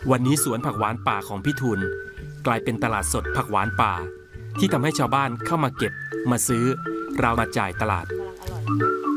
วันนี้สวนผักหวานป่าของพี่ทุนกลายเป็นตลาดสดผักหวานป่าที่ทำให้ชาวบ้านเข้ามาเก็บมาซื้อราวมาจ่ายตลาดกำลังอร่อย